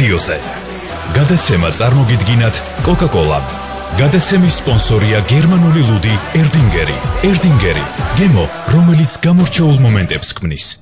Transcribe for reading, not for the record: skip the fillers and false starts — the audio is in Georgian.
რადიოზე. გადაცემა წარმოგიდგინათ Coca-Cola. გადაცემის სპონსორია გერმანული ლუდი ერდინგერი. ერდინგერი, გემო, რომელიც გამორჩეულ მომენტებს ქმნის.